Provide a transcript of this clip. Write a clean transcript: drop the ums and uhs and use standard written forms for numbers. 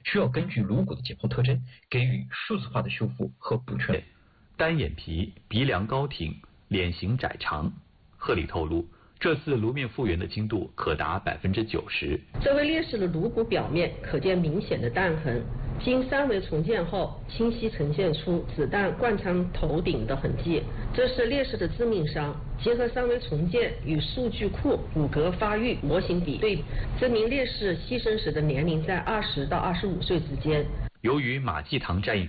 需要根据颅骨的解剖特征给予数字化的修复和补全。 单眼皮、鼻梁高挺、脸型窄长。贺礼透露，这次颅面复原的精度可达90%。 这位烈士的颅骨表面可见明显的弹痕，经3维重建后，清晰呈现出子弹贯穿头顶的痕迹。这是烈士的致命伤。结合3维重建与数据库骨骼发育模型比对，这名烈士牺牲时的年龄在20到25岁之间。 由于马继堂战役